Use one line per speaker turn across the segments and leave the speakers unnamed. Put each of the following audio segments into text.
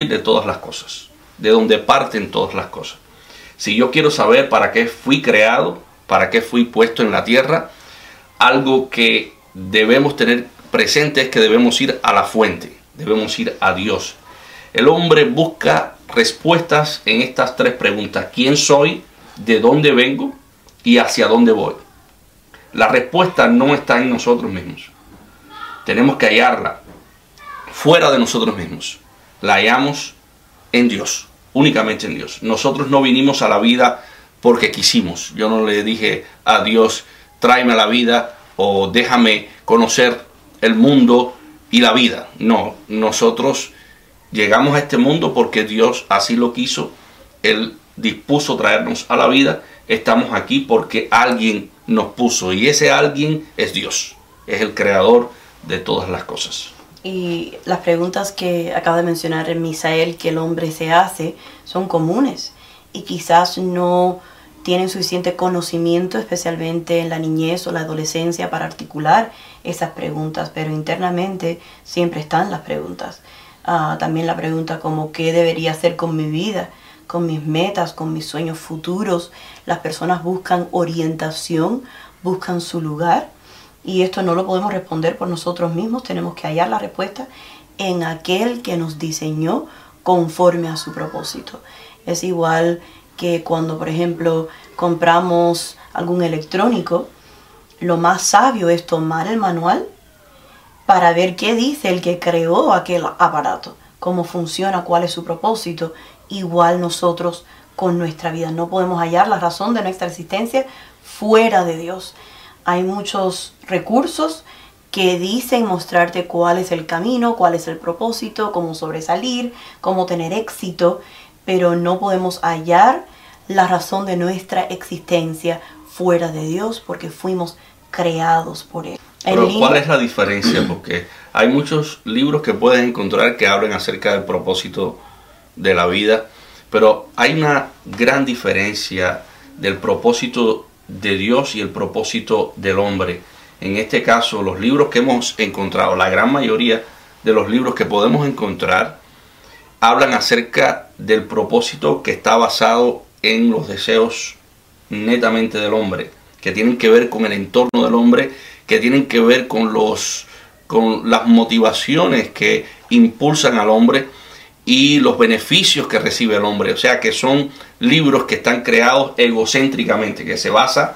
de todas las cosas, de donde parten todas las cosas. Si yo quiero saber para qué fui creado, para qué fui puesto en la tierra, algo que debemos tener presente es que debemos ir a la fuente, debemos ir a Dios. El hombre busca respuestas en estas tres preguntas: ¿quién soy? ¿De dónde vengo? ¿Y hacia dónde voy? La respuesta no está en nosotros mismos. Tenemos que hallarla fuera de nosotros mismos. La hallamos en Dios, únicamente en Dios. Nosotros no vinimos a la vida porque quisimos. Yo no le dije a Dios, tráeme a la vida o déjame conocer el mundo y la vida. No, nosotros llegamos a este mundo porque Dios así lo quiso. Él dispuso traernos a la vida. Estamos aquí porque alguien nos puso, y ese alguien es Dios. Es el creador de todas las cosas.
Y las preguntas que acaba de mencionar Misael que el hombre se hace son comunes y quizás no tienen suficiente conocimiento, especialmente en la niñez o la adolescencia, para articular esas preguntas, pero internamente siempre están las preguntas. También la pregunta como ¿qué debería hacer con mi vida?, con mis metas, con mis sueños futuros. Las personas buscan orientación, buscan su lugar, y esto no lo podemos responder por nosotros mismos. Tenemos que hallar la respuesta en aquel que nos diseñó conforme a su propósito. Es igual que cuando, por ejemplo, compramos algún electrónico, lo más sabio es tomar el manual para ver qué dice el que creó aquel aparato, cómo funciona, cuál es su propósito. Igual nosotros con nuestra vida no podemos hallar la razón de nuestra existencia fuera de Dios. Hay muchos recursos que dicen mostrarte cuál es el camino, cuál es el propósito, cómo sobresalir, cómo tener éxito, pero no podemos hallar la razón de nuestra existencia fuera de Dios porque fuimos creados por Él.
Pero ¿cuál es la diferencia? Porque hay muchos libros que puedes encontrar que hablan acerca del propósito de la vida, pero hay una gran diferencia del propósito de Dios y el propósito del hombre. En este caso, los libros que hemos encontrado, la gran mayoría de los libros que podemos encontrar, hablan acerca del propósito que está basado en los deseos netamente del hombre, que tienen que ver con el entorno del hombre, que tienen que ver con las motivaciones que impulsan al hombre y los beneficios que recibe el hombre. O sea que son libros que están creados egocéntricamente, que se basa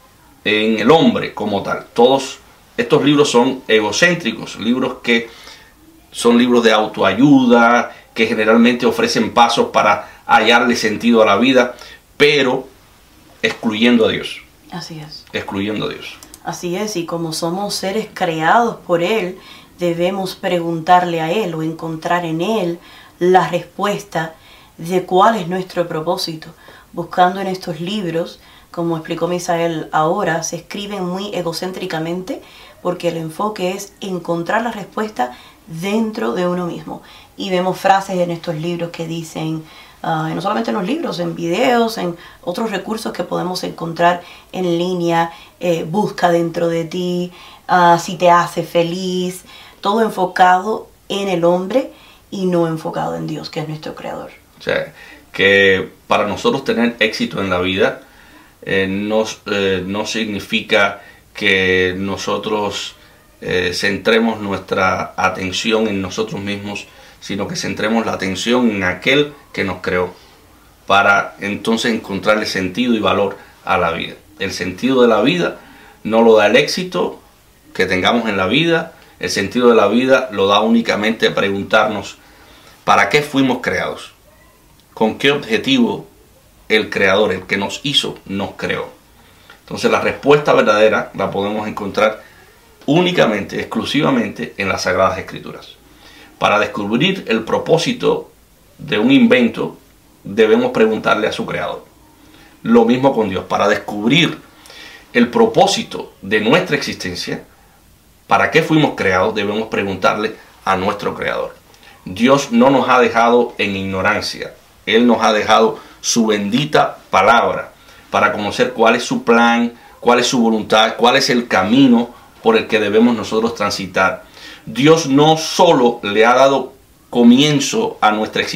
en el hombre como tal. Todos estos libros son egocéntricos, libros que son libros de autoayuda, que generalmente ofrecen pasos para hallarle sentido a la vida, pero excluyendo a Dios.
Así es.
Excluyendo a Dios.
Así es, y como somos seres creados por Él, debemos preguntarle a Él o encontrar en Él la respuesta de cuál es nuestro propósito. Buscando en estos libros, como explicó Misael ahora, se escriben muy egocéntricamente porque el enfoque es encontrar la respuesta dentro de uno mismo. Y vemos frases en estos libros que dicen, no solamente en los libros, en videos, en otros recursos que podemos encontrar en línea, busca dentro de ti, si te hace feliz, todo enfocado en el hombre y no enfocado en Dios, que es nuestro creador.
O sea, que para nosotros tener éxito en la vida no significa que nosotros centremos nuestra atención en nosotros mismos, sino que centremos la atención en aquel que nos creó, para entonces encontrarle sentido y valor a la vida. El sentido de la vida no lo da el éxito que tengamos en la vida. El sentido de la vida lo da únicamente preguntarnos ¿para qué fuimos creados? ¿Con qué objetivo el creador, el que nos hizo, nos creó? Entonces la respuesta verdadera la podemos encontrar únicamente, exclusivamente en las Sagradas Escrituras. Para descubrir el propósito de un invento, debemos preguntarle a su creador. Lo mismo con Dios. Para descubrir el propósito de nuestra existencia, para qué fuimos creados, debemos preguntarle a nuestro creador. Dios no nos ha dejado en ignorancia. Él nos ha dejado su bendita palabra para conocer cuál es su plan, cuál es su voluntad, cuál es el camino por el que debemos nosotros transitar. Dios no solo le ha dado comienzo a nuestra existencia,